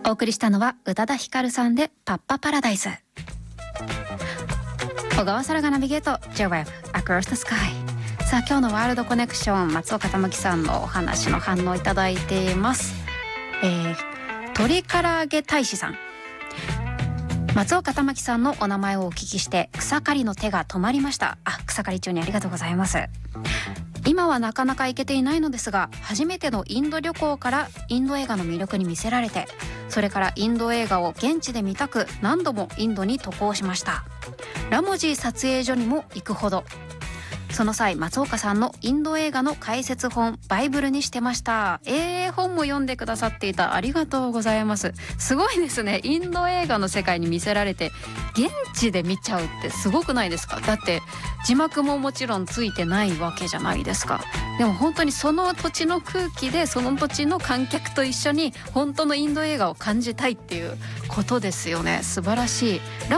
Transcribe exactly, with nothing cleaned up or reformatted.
お送りしたのは宇多田ヒカルさんでパッパパラダイス。小川空がナビゲート J-ウェブ Across the Sky。 さあ今日のワールドコネクション、松岡珠樹さんのお話の反応いただいています。えー、鶏唐揚げ大使さん、松岡珠樹さんのお名前をお聞きして草刈りの手が止まりました。あ、草刈り中にありがとうございます。今はなかなか行けていないのですが、初めてのインド旅行からインド映画の魅力に魅せられて、それからインド映画を現地で見たく何度もインドに渡航しました。ラモジー撮影所にも行くほど。その際、松岡さんのインド映画の解説本バイブルにしてました。えー、本も読んでくださっていた。ありがとうございます。すごいですね。インド映画の世界に魅せられて現地で見ちゃうってすごくないですか？だって字幕ももちろんついてないわけじゃないですか。でも本当にその土地の空気でその土地の観客と一緒に本当のインド映画を感じたいっていうことですよね。素晴らしい。